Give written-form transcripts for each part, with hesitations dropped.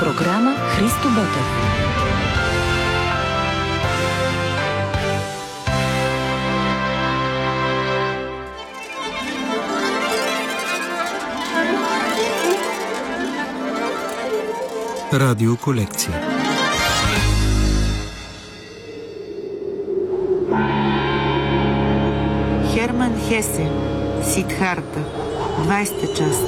Програма Христо Ботев. Радиоколекция. Херман Хесе, Сиддхарта, 20-та част.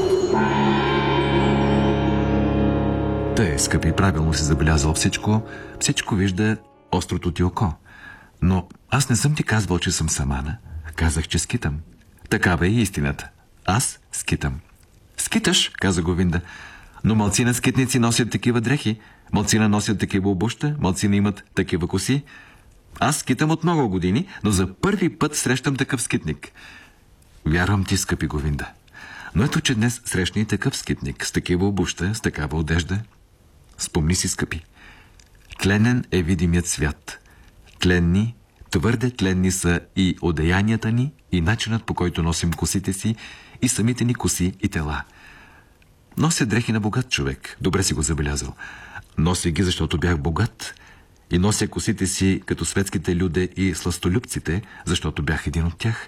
Тъй, скъпи, правилно си забелязал всичко. Всичко вижда острото ти око. Но аз не съм ти казвал, че съм самана. Казах, че скитам. Такава е истината. Аз скитам. Скиташ, каза Говинда. Но малцина скитници носят такива дрехи. Малцина носят такива обуща. Малцина имат такива коси. Аз скитам от много години, но за първи път срещам такъв скитник. Вярвам ти, скъпи Говинда. Но ето, че днес срещна и такъв скитник, с такива обуща, с такава одежда. Спомни си, скъпи. Тленен е видимият свят. Тленни, твърде тленни са и одеянията ни, и начинът, по който носим косите си, и самите ни коси и тела. Нося дрехи на богат човек, добре си го забелязал. Нося ги, защото бях богат, и нося косите си като светските люде и сластолюбците, защото бях един от тях.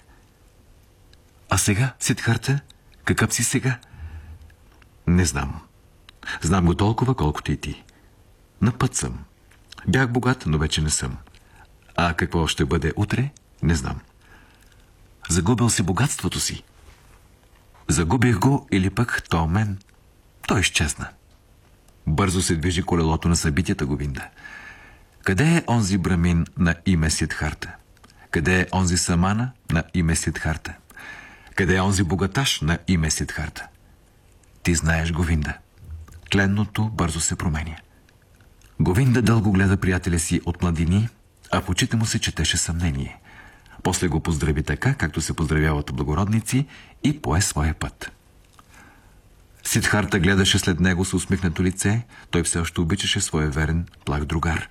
А сега, Сиддхарта, какъв си сега? Не знам. Знам го толкова, колкото и ти. На път съм. Бях богат, но вече не съм. А какво ще бъде утре, не знам. Загубил си богатството си. Загубих го или пък то мен. Той изчезна. Бързо се движи колелото на събитията, Говинда. Къде е онзи брамин на име Сиддхарта? Къде е онзи самана на име Сиддхарта? Къде е онзи богаташ на име Сиддхарта? Ти знаеш, Говинда. Тленното бързо се променя. Говинда дълго гледа приятеля си от младини, а в очите му се четеше съмнение. После го поздрави така, както се поздравяват благородници, и пое своя път. Сиддхарта гледаше след него с усмихнато лице. Той все още обичаше своя верен плах другар.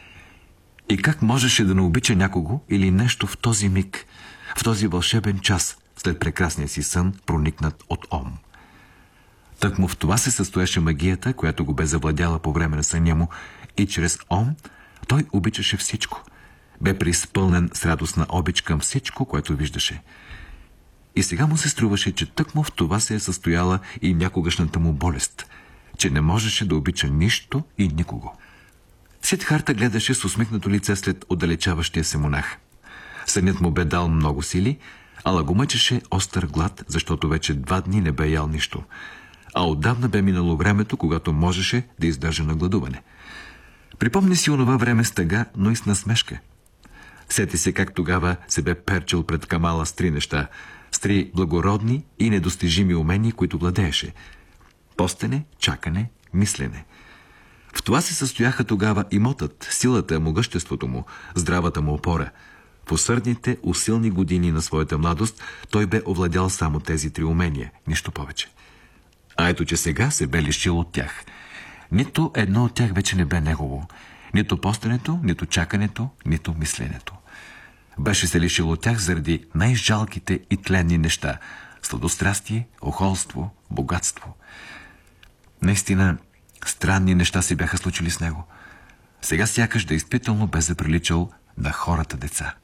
И как можеше да не обича някого или нещо в този миг, в този вълшебен час, след прекрасния си сън, проникнат от Ом? Тъкмо в това се състояше магията, която го бе завладяла по време на съня му, и чрез Ом той обичаше всичко. Бе преизпълнен с радостна обич към всичко, което виждаше. И сега му се струваше, че тъкмо в това се е състояла и някогашната му болест, че не можеше да обича нищо и никого. Сиддхарта гледаше с усмихнато лице след отдалечаващия се монах. Сънят му бе дал много сили, ала го мъчеше остър глад, защото вече 2 дни не бе ял нищо. А отдавна бе минало времето, когато можеше да издържа на гладуване. Припомни си онова време с тъга, но и с насмешка. Сети се как тогава се бе перчил пред Камала с 3 неща, с 3 благородни и недостижими умения, които владееше: постене, чакане, мислене. В това се състояха тогава имотът, силата, могъществото му, здравата му опора. В усърдните, усилни години на своята младост той бе овладял само тези 3 умения, нищо повече. А ето, че сега се бе лишил от тях. Нито едно от тях вече не бе негово. Нито постенето, нито чакането, нито мисленето. Беше се лишил от тях заради най-жалките и тленни неща: сладострастие, охолство, богатство. Наистина, странни неща се бяха случили с него. Сега сякаш действително бе заприличал на хората деца.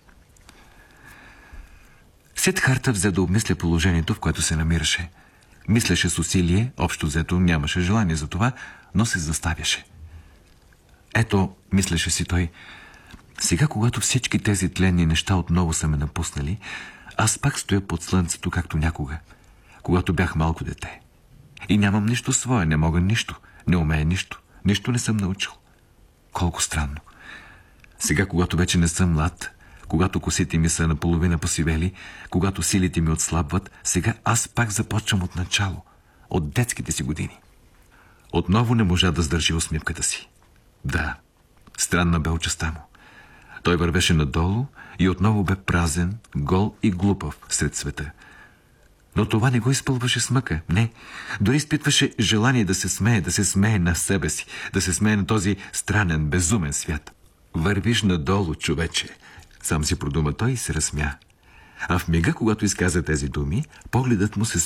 Сиддхарта взе да обмисля положението, в което се намираше. Мислеше с усилие, общо взето нямаше желание за това, но се заставяше. Ето, мислеше си той, сега, когато всички тези тленни неща отново са ме напуснали, аз пак стоя под слънцето, както някога, когато бях малко дете. И нямам нищо свое, не мога нищо, не умея нищо, нищо не съм научил. Колко странно. Сега, когато вече не съм млад, когато косите ми са наполовина посивели, когато силите ми отслабват, сега аз пак започвам от начало, от детските си години. Отново не можа да сдържи усмивката си. Да, странна бе участта му. Той вървеше надолу и отново бе празен, гол и глупав сред света. Но това не го изпълваше с мъка, не. Дори изпитваше желание да се смее на себе си, да се смее на този странен, безумен свят. Вървиш надолу, човече, сам си продума той и се разсмя. А в мига, когато изказа тези думи, погледът му се